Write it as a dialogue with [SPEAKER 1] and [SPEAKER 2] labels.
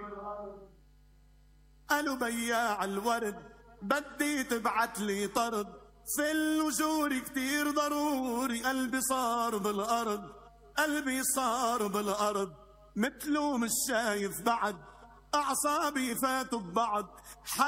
[SPEAKER 1] قالوا بياع الورد بدي تبعت لي طرد، في الوجور كتير ضروري، قلبي صار بالأرض، قلبي صار بالأرض، مثله مش شايف بعد، أعصابي فاتوا ببعض.